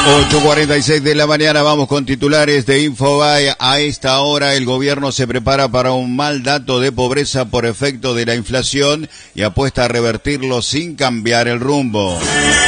8:46 de la mañana, vamos con titulares de Infobae. A esta hora el gobierno se prepara para un mal dato de pobreza por efecto de la inflación y apuesta a revertirlo sin cambiar el rumbo.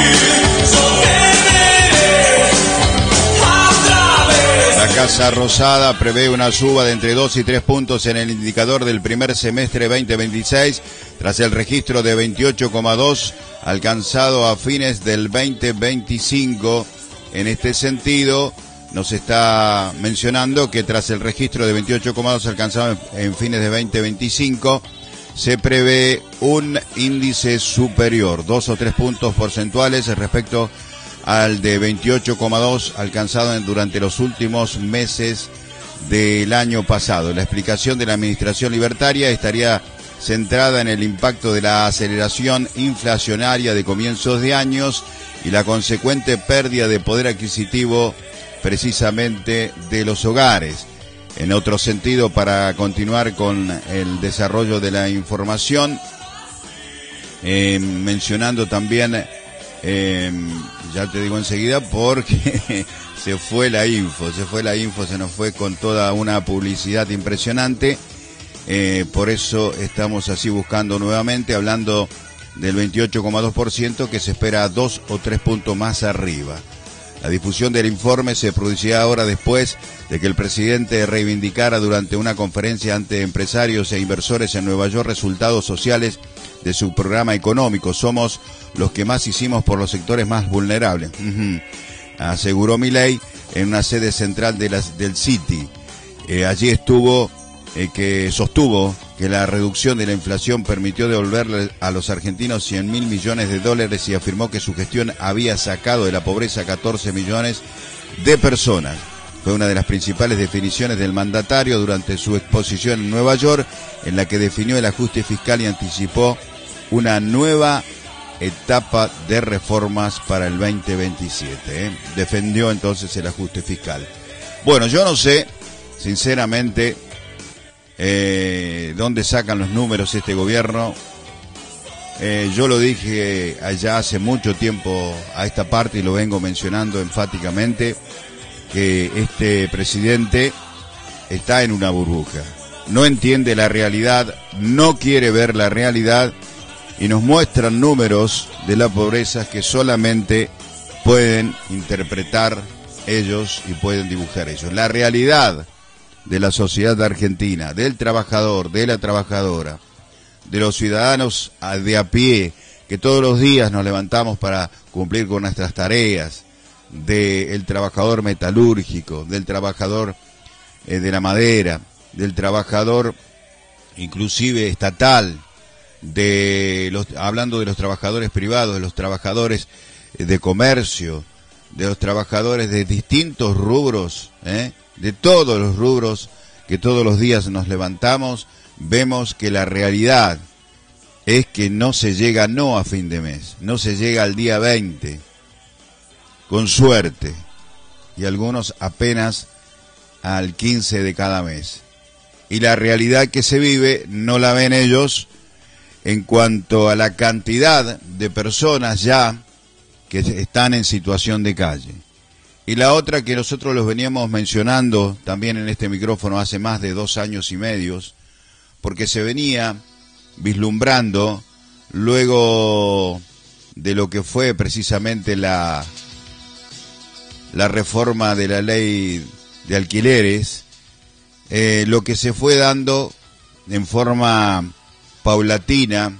La Casa Rosada prevé una suba de entre 2 y 3 puntos en el indicador del primer semestre 2026, tras el registro de 28,2 alcanzado a fines del 2025. En este sentido, nos está mencionando que tras el registro de 28,2 alcanzado en fines de 2025, se prevé un índice superior, 2 o 3 puntos porcentuales respecto al de 28,2 alcanzado durante los últimos meses del año pasado. La explicación de la administración libertaria estaría centrada en el impacto de la aceleración inflacionaria de comienzos de años y la consecuente pérdida de poder adquisitivo precisamente de los hogares. En otro sentido, para continuar con el desarrollo de la información, mencionando también, ya te digo enseguida, porque se fue la info, se nos fue con toda una publicidad impresionante. Por eso estamos así buscando nuevamente, hablando del 28,2% que se espera 2 o 3 puntos más arriba. La difusión del informe se producirá ahora después de que el presidente reivindicara durante una conferencia ante empresarios e inversores en Nueva York resultados sociales de su programa económico. Somos los que más hicimos por los sectores más vulnerables, aseguró Milei en una sede central del Citi. Allí estuvo que sostuvo que la reducción de la inflación permitió devolverle a los argentinos 100.000 millones de dólares y afirmó que su gestión había sacado de la pobreza a 14 millones de personas. Fue una de las principales definiciones del mandatario durante su exposición en Nueva York, en la que definió el ajuste fiscal y anticipó una nueva etapa de reformas para el 2027. Defendió entonces el ajuste fiscal. Bueno, yo no sé, sinceramente, dónde sacan los números este gobierno. Yo lo dije allá hace mucho tiempo a esta parte y lo vengo mencionando enfáticamente, que este presidente está en una burbuja, no entiende la realidad, no quiere ver la realidad y nos muestran números de la pobreza que solamente pueden interpretar ellos y pueden dibujar ellos. La realidad de la sociedad argentina, del trabajador, de la trabajadora, de los ciudadanos de a pie, que todos los días nos levantamos para cumplir con nuestras tareas, del trabajador metalúrgico, del trabajador de la madera, del trabajador inclusive estatal, hablando de los trabajadores privados, de los trabajadores de comercio, de los trabajadores de distintos rubros, de todos los rubros, que todos los días nos levantamos, vemos que la realidad es que no se llega no a fin de mes, no se llega al día 20, con suerte, y algunos apenas al 15 de cada mes. Y la realidad que se vive no la ven ellos en cuanto a la cantidad de personas ya que están en situación de calle. Y la otra que nosotros los veníamos mencionando también en este micrófono hace más de 2 años y medio, porque se venía vislumbrando luego de lo que fue precisamente la reforma de la ley de alquileres, lo que se fue dando en forma paulatina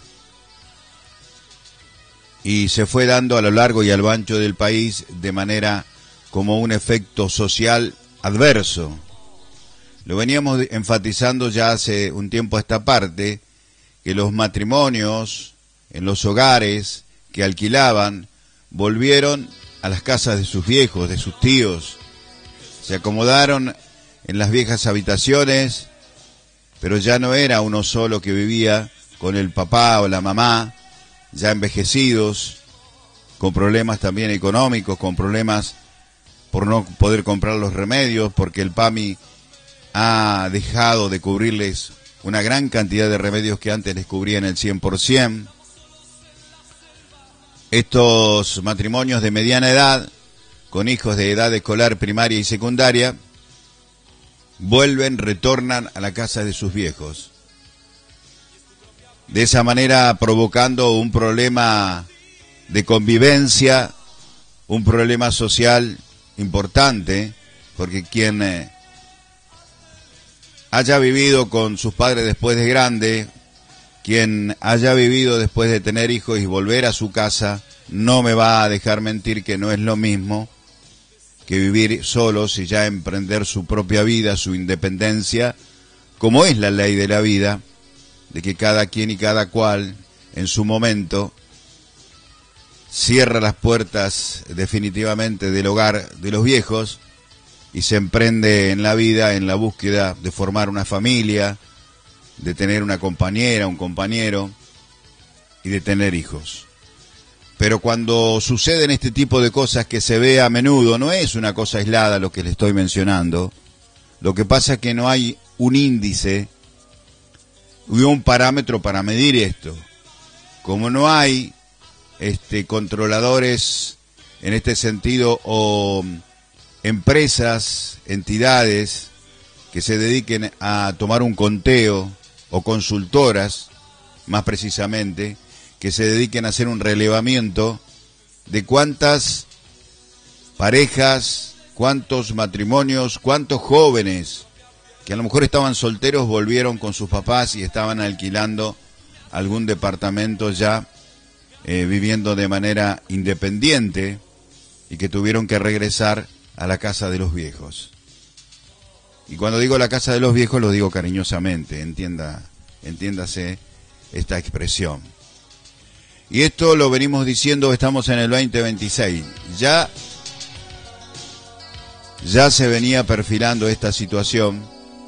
y se fue dando a lo largo y a lo ancho del país de manera como un efecto social adverso. Lo veníamos enfatizando ya hace un tiempo a esta parte, que los matrimonios en los hogares que alquilaban volvieron a las casas de sus viejos, de sus tíos, se acomodaron en las viejas habitaciones, pero ya no era uno solo que vivía con el papá o la mamá, ya envejecidos, con problemas también económicos, con problemas por no poder comprar los remedios, porque el PAMI ha dejado de cubrirles una gran cantidad de remedios que antes les cubrían el 100%. Estos matrimonios de mediana edad con hijos de edad escolar primaria y secundaria, retornan a la casa de sus viejos. De esa manera provocando un problema de convivencia, un problema social importante, porque quien haya vivido con sus padres después de grande, quien haya vivido después de tener hijos y volver a su casa, no me va a dejar mentir que no es lo mismo que vivir solos y ya emprender su propia vida, su independencia, como es la ley de la vida, de que cada quien y cada cual en su momento cierra las puertas definitivamente del hogar de los viejos y se emprende en la vida en la búsqueda de formar una familia, de tener una compañera, un compañero y de tener hijos. Pero cuando suceden este tipo de cosas que se ve a menudo, no es una cosa aislada lo que le estoy mencionando. Lo que pasa es que no hay un índice y un parámetro para medir esto. Como no hay controladores en este sentido o empresas, entidades que se dediquen a tomar un conteo o consultoras, más precisamente, que se dediquen a hacer un relevamiento de cuántas parejas, cuántos matrimonios, cuántos jóvenes que a lo mejor estaban solteros volvieron con sus papás y estaban alquilando algún departamento ya viviendo de manera independiente y que tuvieron que regresar a la casa de los viejos. Y cuando digo la casa de los viejos lo digo cariñosamente, entiéndase esta expresión. Y esto lo venimos diciendo, estamos en el 2026. Ya se venía perfilando esta situación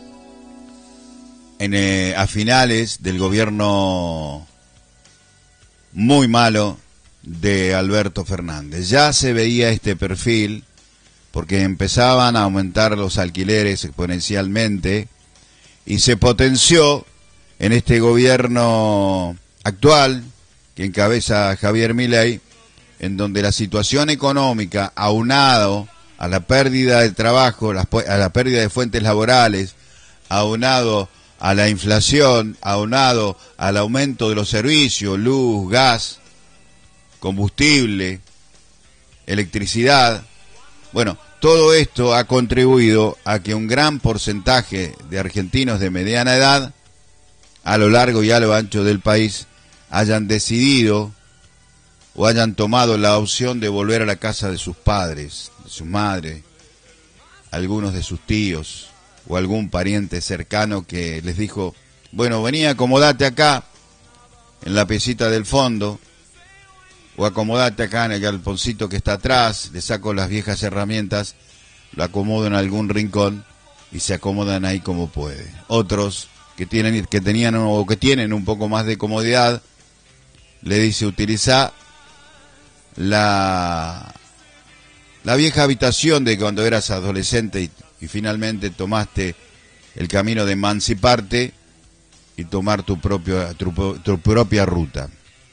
a finales del gobierno muy malo de Alberto Fernández. Ya se veía este perfil porque empezaban a aumentar los alquileres exponencialmente y se potenció en este gobierno actual que encabeza Javier Milei, en donde la situación económica, aunado a la pérdida de trabajo, a la pérdida de fuentes laborales, aunado a la inflación, aunado al aumento de los servicios, luz, gas, combustible, electricidad, bueno, todo esto ha contribuido a que un gran porcentaje de argentinos de mediana edad, a lo largo y a lo ancho del país, hayan decidido o hayan tomado la opción de volver a la casa de sus padres, de sus madres, algunos de sus tíos o algún pariente cercano que les dijo, bueno, vení, acomodate acá en la piecita del fondo o acomodate acá en el galponcito que está atrás, le saco las viejas herramientas, lo acomodo en algún rincón y se acomodan ahí como puede. Otros que tenían o que tienen un poco más de comodidad, le dice, utiliza la vieja habitación de cuando eras adolescente y finalmente tomaste el camino de emanciparte y tomar tu propia ruta.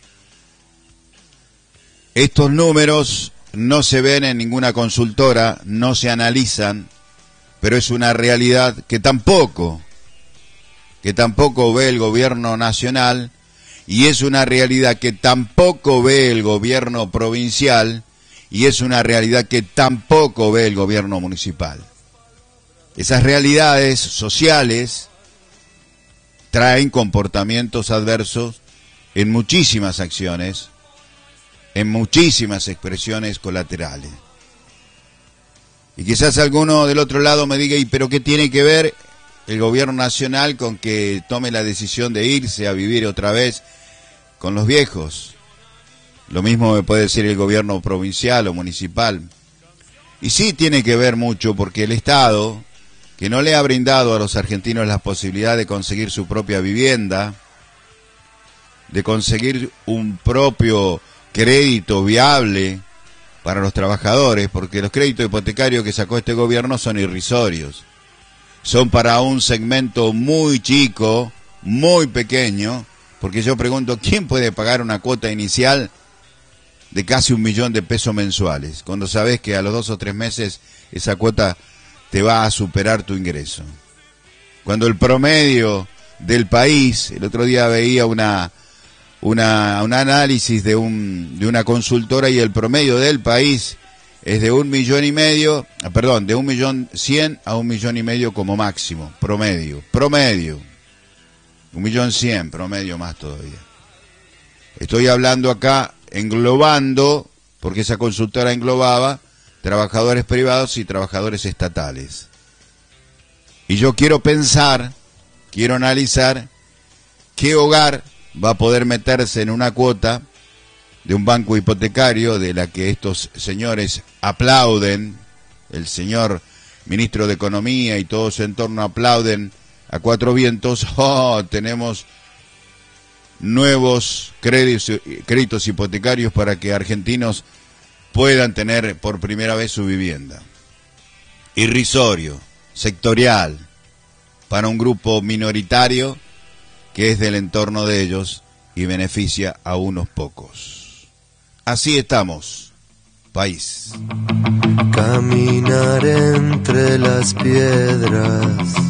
Estos números no se ven en ninguna consultora, no se analizan, pero es una realidad que tampoco ve el gobierno nacional, y es una realidad que tampoco ve el gobierno provincial, y es una realidad que tampoco ve el gobierno municipal. Esas realidades sociales traen comportamientos adversos en muchísimas acciones, en muchísimas expresiones colaterales. Y quizás alguno del otro lado me diga, ¿y pero qué tiene que ver el gobierno nacional con que tome la decisión de irse a vivir otra vez con los viejos? Lo mismo me puede decir el gobierno provincial o municipal. Y sí tiene que ver mucho porque el Estado, que no le ha brindado a los argentinos la posibilidad de conseguir su propia vivienda, de conseguir un propio crédito viable para los trabajadores, porque los créditos hipotecarios que sacó este gobierno son irrisorios. Son para un segmento muy chico, muy pequeño, porque yo pregunto, ¿quién puede pagar una cuota inicial de casi 1 millón de pesos mensuales, cuando sabés que a los 2 o 3 meses esa cuota te va a superar tu ingreso. Cuando el promedio del país, el otro día veía un análisis de una consultora, y el promedio del país es de 1,5 millones, de 1.100.000 a 1,5 millones como máximo, promedio, 1.100.000, promedio más todavía. Estoy hablando acá englobando, porque esa consultora englobaba trabajadores privados y trabajadores estatales. Y yo quiero analizar qué hogar va a poder meterse en una cuota de un banco hipotecario de la que estos señores aplauden, el señor ministro de Economía y todo su entorno aplauden a cuatro vientos. Tenemos nuevos créditos hipotecarios para que argentinos puedan tener por primera vez su vivienda. Irrisorio, sectorial, para un grupo minoritario que es del entorno de ellos y beneficia a unos pocos. Así estamos, país. Caminar entre las piedras